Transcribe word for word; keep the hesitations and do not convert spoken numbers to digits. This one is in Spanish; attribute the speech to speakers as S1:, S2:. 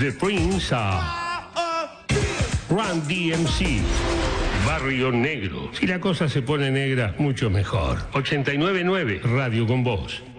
S1: The Prince a Run D M C. Barrio Negro. Si la cosa se pone negra, mucho mejor. ochenta y nueve punto nueve, Radio con Vos.